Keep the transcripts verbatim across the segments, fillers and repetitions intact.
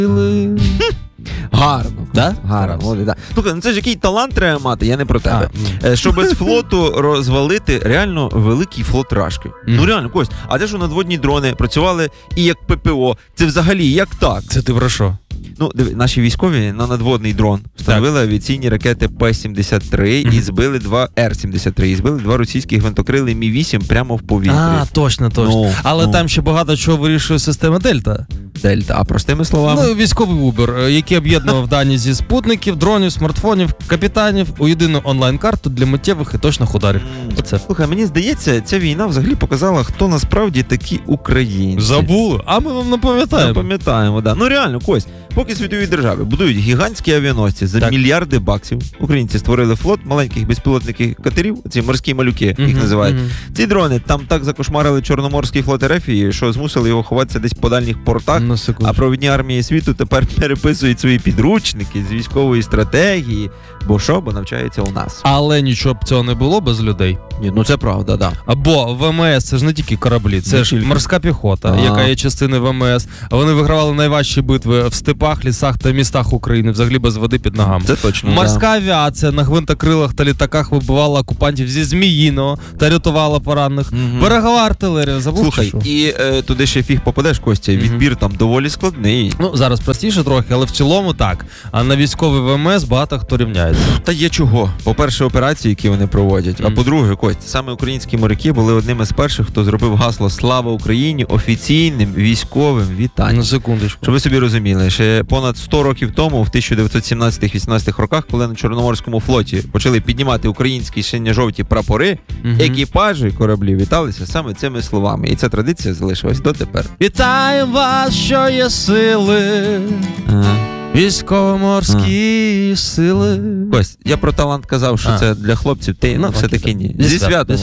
Гарно. Да? Гарно. Молодець, да. Слухай, ну це ж який талант треба мати, я не про тебе. А, Щоб без флоту розвалити реально великий флот Рашки. Mm. Ну реально, Кость, а те, що надводні дрони працювали і як п-пе-о, це взагалі як так? Це ти про що? Ну, диви, наші військові на надводний дрон встановили так. авіаційні ракети Пе сімдесят три mm-hmm. і збили два Ер сімдесят три, і збили два російські гвинтокрили Мі вісім прямо в повітрі. А, точно, точно. Ну, Але ну. там ще багато чого вирішує система Дельта. Дельта, а простими словами? Ну, військовий Uber, який об'єднував дані зі спутників, дронів, смартфонів, капітанів у єдину онлайн-карту для миттєвих і точних ударів. Оце. Слухай, мені здається, ця війна взагалі показала, хто насправді такі українці. Забули? А ми вам не пам'ятаємо. Не пам'ятаємо, да. Ну реально, Кость, поки світові держави будують гігантські авіаносці за так. мільярди баксів, українці створили флот маленьких безпілотних катерів, ці морські малюки, mm-hmm, їх називають. Mm-hmm. Ці дрони там так закошмарили Чорноморський флот РФ, що змусили його ховатися десь по дальніх портах, а провідні армії світу тепер переписують свої підручники з військової стратегії, бо що, бо навчаються у нас. Але нічого б цього не було без людей. Ні, ну це правда, да. Або ВМС, це ж не тільки кораблі, це не ж тільки. Морська піхота, а-а. яка є частиною ВМС. Вони вигравали найважчі битви в степах, лісах та містах України, взагалі без води під ногами. Це точно, Морська да. авіація на гвинтокрилах та літаках вибивала окупантів зі Зміїного та рятувала поранених. Угу. Берегова артилерія, забув. Слухай, що? і е, туди ще фіг попадеш, Костя, угу. відбір там доволі складний. Ну, зараз простіше трохи, але в цілому так. А на військовий ВМС багато хто рівняється. Та є чого. По-перше, операції, які вони проводять. Mm. А по-друге, Кость, саме українські моряки були одними з перших, хто зробив гасло «Слава Україні» офіційним військовим вітанням. На секундочку. Щоб ви собі розуміли, ще понад сто років тому, в тисяча дев'ятсот сімнадцятих-вісімнадцятих роках, коли на Чорноморському флоті почали піднімати українські синьо-жовті прапори, mm-hmm. екіпажі кораблів віталися саме цими словами. І ця традиція залишилась дотепер. Вітаємо вас, що є сили! Ага. Військово-морські а. сили. Кость, я про талант казав, що а. це для хлопців, ти ну, все-таки ні. Зі святом.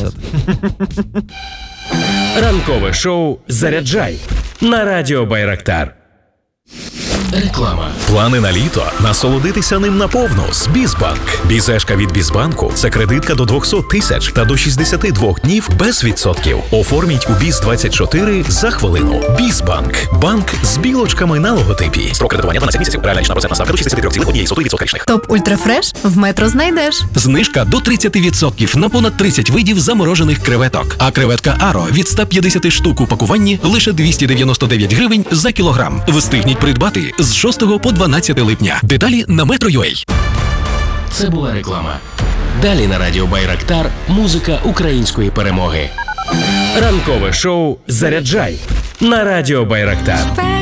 Ранкове шоу «Заряджай» на радіо Байрактар. Реклама. Плани на літо? Насолодитися ним наповну з Бізбанк. Бізешка від Бізбанку – це кредитка до двісті тисяч та до шістдесят два днів без відсотків. Оформіть у Біз двадцять чотири за хвилину. Бізбанк. Банк з білочками на логотипі. Строк кредитування дванадцять місяців. Реальна річна процентна ставка до шістдесят три цілих одна сотих відсотка річних. Топ Ультрафреш в Метро знайдеш. Знижка до тридцять відсотків на понад тридцять видів заморожених креветок. А креветка Аро від сто п'ятдесят штук у пакуванні лише двісті дев'яносто дев'ять гривень за кілограм. Встигніть придбати з шостого по дванадцяте липня. Деталі на Metro.ua. Це була реклама. Далі на радіо Байрактар музика української перемоги. Ранкове шоу «Заряджай» на радіо Байрактар.